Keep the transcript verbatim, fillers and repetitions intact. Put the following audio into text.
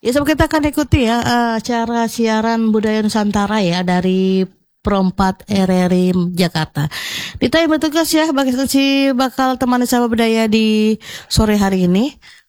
Ya, so kita akan ikuti ya eh, acara siaran budaya Nusantara ya dari Pro empat R R I Jakarta. Dita yang bertugas ya, bagi si bakal temani sahabat budaya di sore hari ini.